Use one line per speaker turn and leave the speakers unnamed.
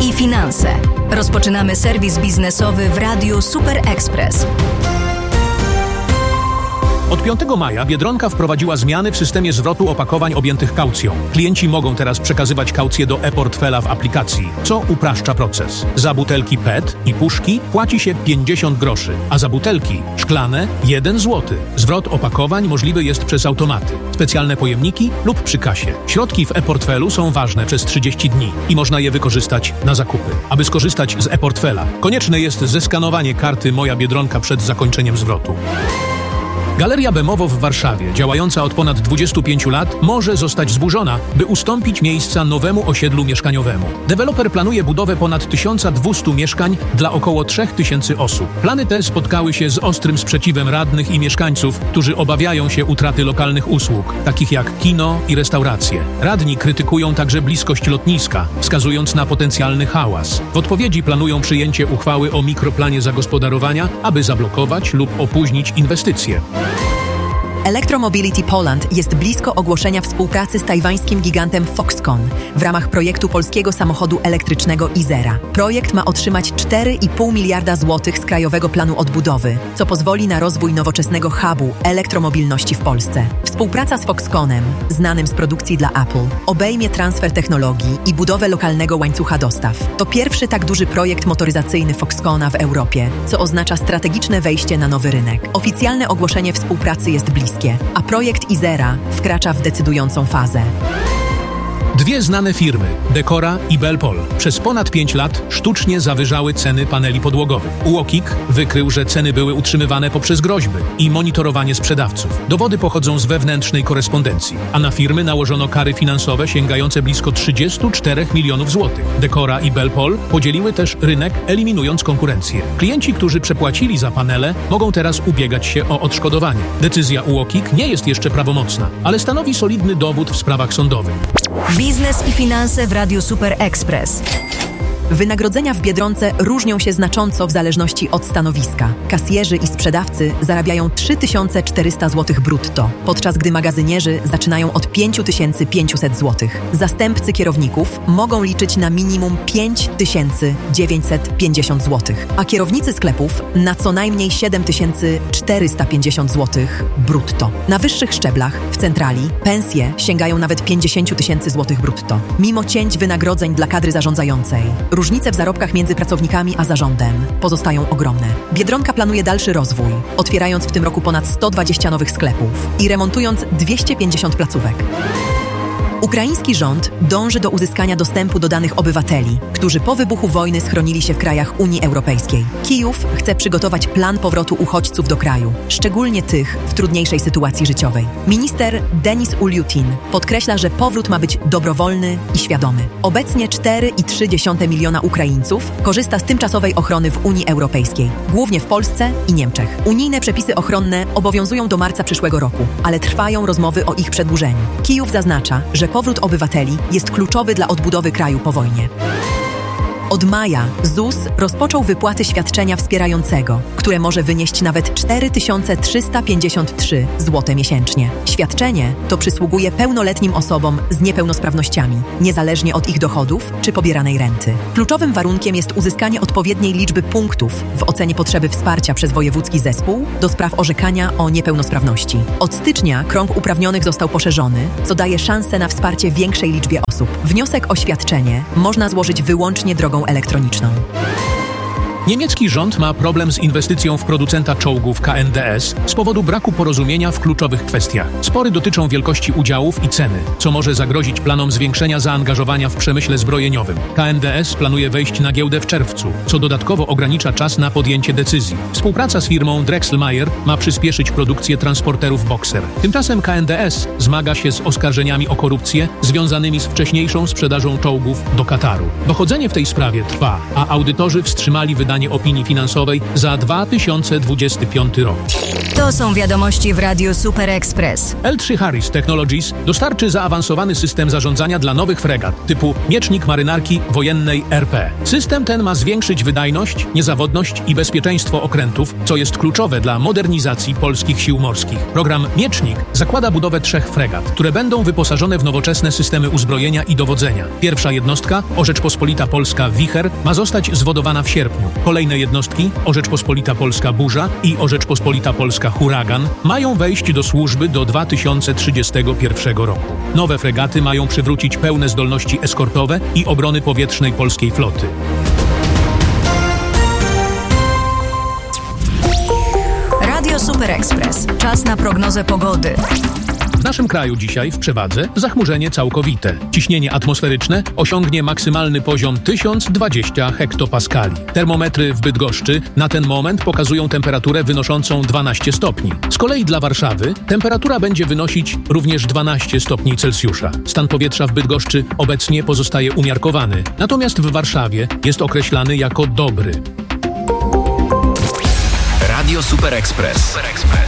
i finanse. Rozpoczynamy serwis biznesowy w Radiu Super Express.
Od 5 maja Biedronka wprowadziła zmiany w systemie zwrotu opakowań objętych kaucją. Klienci mogą teraz przekazywać kaucję do e-portfela w aplikacji, co upraszcza proces. Za butelki PET i puszki płaci się 50 groszy, a za butelki szklane 1 zł. Zwrot opakowań możliwy jest przez automaty, specjalne pojemniki lub przy kasie. Środki w e-portfelu są ważne przez 30 dni i można je wykorzystać na zakupy. Aby skorzystać z e-portfela, konieczne jest zeskanowanie karty Moja Biedronka przed zakończeniem zwrotu. Galeria Bemowo w Warszawie, działająca od ponad 25 lat, może zostać zburzona, by ustąpić miejsca nowemu osiedlu mieszkaniowemu. Deweloper planuje budowę ponad 1200 mieszkań dla około 3000 osób. Plany te spotkały się z ostrym sprzeciwem radnych i mieszkańców, którzy obawiają się utraty lokalnych usług, takich jak kino i restauracje. Radni krytykują także bliskość lotniska, wskazując na potencjalny hałas. W odpowiedzi planują przyjęcie uchwały o mikroplanie zagospodarowania, aby zablokować lub opóźnić inwestycje.
Electromobility Poland jest blisko ogłoszenia współpracy z tajwańskim gigantem Foxconn w ramach projektu polskiego samochodu elektrycznego Izera. Projekt ma otrzymać 4,5 miliarda złotych z Krajowego Planu Odbudowy, co pozwoli na rozwój nowoczesnego hubu elektromobilności w Polsce. Współpraca z Foxconnem, znanym z produkcji dla Apple, obejmie transfer technologii i budowę lokalnego łańcucha dostaw. To pierwszy tak duży projekt motoryzacyjny Foxconna w Europie, co oznacza strategiczne wejście na nowy rynek. Oficjalne ogłoszenie współpracy jest bliskie, a projekt Izera wkracza w decydującą fazę.
Dwie znane firmy, Decora i Belpol, przez ponad 5 lat sztucznie zawyżały ceny paneli podłogowych. UOKiK wykrył, że ceny były utrzymywane poprzez groźby i monitorowanie sprzedawców. Dowody pochodzą z wewnętrznej korespondencji, a na firmy nałożono kary finansowe sięgające blisko 34 milionów złotych. Decora i Belpol podzieliły też rynek, eliminując konkurencję. Klienci, którzy przepłacili za panele, mogą teraz ubiegać się o odszkodowanie. Decyzja UOKiK nie jest jeszcze prawomocna, ale stanowi solidny dowód w sprawach sądowych.
Biznes i finanse w Radiu Super Express.
Wynagrodzenia w Biedronce różnią się znacząco w zależności od stanowiska. Kasjerzy i sprzedawcy zarabiają 3400 zł brutto, podczas gdy magazynierzy zaczynają od 5500 zł. Zastępcy kierowników mogą liczyć na minimum 5950 zł, a kierownicy sklepów na co najmniej 7450 zł brutto. Na wyższych szczeblach, w centrali, pensje sięgają nawet 50 000 zł brutto. Mimo cięć wynagrodzeń dla kadry zarządzającej, różnice w zarobkach między pracownikami a zarządem pozostają ogromne. Biedronka planuje dalszy rozwój, otwierając w tym roku ponad 120 nowych sklepów i remontując 250 placówek. Ukraiński rząd dąży do uzyskania dostępu do danych obywateli, którzy po wybuchu wojny schronili się w krajach Unii Europejskiej. Kijów chce przygotować plan powrotu uchodźców do kraju, szczególnie tych w trudniejszej sytuacji życiowej. Minister Denis Uliutin podkreśla, że powrót ma być dobrowolny i świadomy. Obecnie 4,3 miliona Ukraińców korzysta z tymczasowej ochrony w Unii Europejskiej, głównie w Polsce i Niemczech. Unijne przepisy ochronne obowiązują do marca przyszłego roku, ale trwają rozmowy o ich przedłużeniu. Kijów zaznacza, że powrót obywateli jest kluczowy dla odbudowy kraju po wojnie. Od maja ZUS rozpoczął wypłaty świadczenia wspierającego, które może wynieść nawet 4353 zł miesięcznie. Świadczenie to przysługuje pełnoletnim osobom z niepełnosprawnościami, niezależnie od ich dochodów czy pobieranej renty. Kluczowym warunkiem jest uzyskanie odpowiedniej liczby punktów w ocenie potrzeby wsparcia przez wojewódzki zespół do spraw orzekania o niepełnosprawności. Od stycznia krąg uprawnionych został poszerzony, co daje szansę na wsparcie większej liczbie osób. Wniosek o świadczenie można złożyć wyłącznie drogą elektroniczną.
Niemiecki rząd ma problem z inwestycją w producenta czołgów KNDS z powodu braku porozumienia w kluczowych kwestiach. Spory dotyczą wielkości udziałów i ceny, co może zagrozić planom zwiększenia zaangażowania w przemyśle zbrojeniowym. KNDS planuje wejść na giełdę w czerwcu, co dodatkowo ogranicza czas na podjęcie decyzji. Współpraca z firmą Drechselmeier ma przyspieszyć produkcję transporterów Boxer. Tymczasem KNDS zmaga się z oskarżeniami o korupcję związanymi z wcześniejszą sprzedażą czołgów do Kataru. Dochodzenie w tej sprawie trwa, a audytorzy wstrzymali wydanie opinii finansowej za 2025 rok.
To To są wiadomości w Radiu Super Express.
L3 Harris Technologies dostarczy zaawansowany system zarządzania dla nowych fregat typu Miecznik Marynarki Wojennej RP. System ten ma zwiększyć wydajność, niezawodność i bezpieczeństwo okrętów, co jest kluczowe dla modernizacji polskich sił morskich. Program Miecznik zakłada budowę 3 fregat, które będą wyposażone w nowoczesne systemy uzbrojenia i dowodzenia. Pierwsza jednostka, O Rzeczpospolita Polska Wicher, ma zostać zwodowana w sierpniu. Kolejne jednostki, O Rzeczpospolita Polska Burza i O Rzeczpospolita Polska Huragan, mają wejść do służby do 2031 roku. Nowe fregaty mają przywrócić pełne zdolności eskortowe i obrony powietrznej polskiej floty.
Radio Super Express. Czas na prognozę pogody.
W naszym kraju dzisiaj w przewadze zachmurzenie całkowite. Ciśnienie atmosferyczne osiągnie maksymalny poziom 1020 hektopaskali. Termometry w Bydgoszczy na ten moment pokazują temperaturę wynoszącą 12 stopni. Z kolei dla Warszawy temperatura będzie wynosić również 12 stopni Celsjusza. Stan powietrza w Bydgoszczy obecnie pozostaje umiarkowany, natomiast w Warszawie jest określany jako dobry.
Radio Super Express.